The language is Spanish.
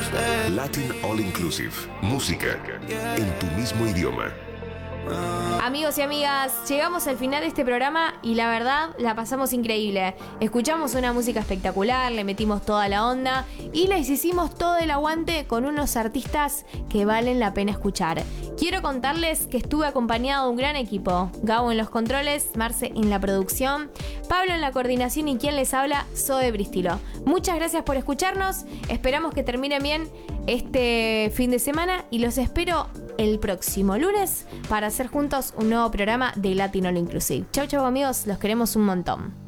Latin All Inclusive. Música en tu mismo idioma. Amigos y amigas, llegamos al final de este programa y la verdad la pasamos increíble. Escuchamos una música espectacular, le metimos toda la onda y les hicimos todo el aguante con unos artistas que valen la pena escuchar. Quiero contarles que estuve acompañado de un gran equipo. Gabo en los controles, Marce en la producción, Pablo en la coordinación y quien les habla, Zoe Bristilo. Muchas gracias por escucharnos, esperamos que terminen bien este fin de semana y los espero el próximo lunes para hacer juntos un nuevo programa de Latin All Inclusive. Chau chau amigos, los queremos un montón.